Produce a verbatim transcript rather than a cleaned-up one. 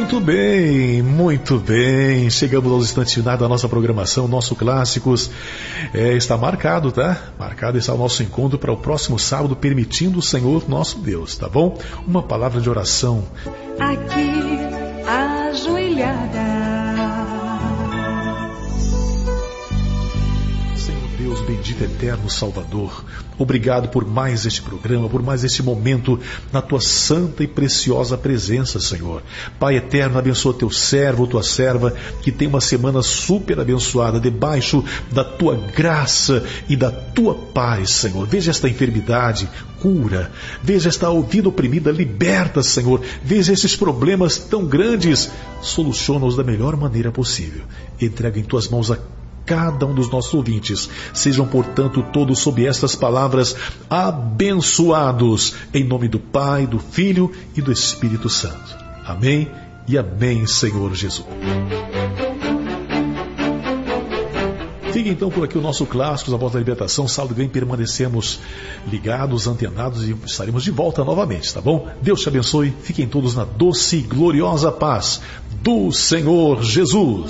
Muito bem, muito bem. Chegamos aos instantes finais da nossa programação, nosso Clássicos. É, está marcado, tá? Marcado está o nosso encontro para o próximo sábado, permitindo o Senhor nosso Deus, tá bom? Uma palavra de oração. Aqui, ajoelhada. Deus bendito, eterno Salvador, obrigado por mais este programa, por mais este momento na tua santa e preciosa presença, Senhor. Pai eterno, abençoa teu servo, tua serva, que tem uma semana super abençoada, debaixo da tua graça e da tua paz, Senhor. Veja esta enfermidade, cura. Veja esta vida oprimida, liberta, Senhor. Veja esses problemas tão grandes, soluciona-os da melhor maneira possível. Entrega em tuas mãos a cada um dos nossos ouvintes. Sejam, portanto, todos sob estas palavras abençoados, em nome do Pai, do Filho e do Espírito Santo. Amém e amém, Senhor Jesus. Fica então por aqui o nosso Clássicos, a Voz da Libertação. Sábado que vem permanecemos ligados, antenados e estaremos de volta novamente, tá bom? Deus te abençoe. Fiquem todos na doce e gloriosa paz do Senhor Jesus.